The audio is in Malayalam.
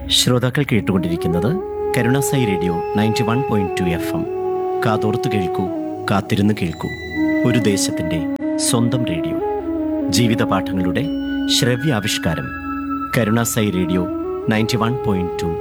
ശ്രോതാക്കൾ കേട്ടുകൊണ്ടിരിക്കുന്നത് കരുണാസായി റേഡിയോ 91.2 FM. കാതോർത്തു കേൾക്കൂ, കാത്തിരുന്ന് കേൾക്കൂ. ഒരു ദേശത്തിൻ്റെ സ്വന്തം റേഡിയോ. ജീവിത പാഠങ്ങളുടെ ശ്രവ്യാവിഷ്കാരം. കരുണാസായി റേഡിയോ 91.2